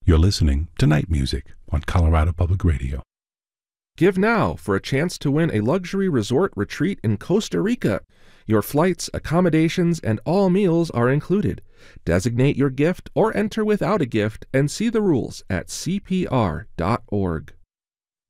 You're listening to Night Music on Colorado Public Radio. Give now for a chance to win a luxury resort retreat in Costa Rica. Your flights, accommodations, and all meals are included. Designate your gift or enter without a gift and see the rules at cpr.org.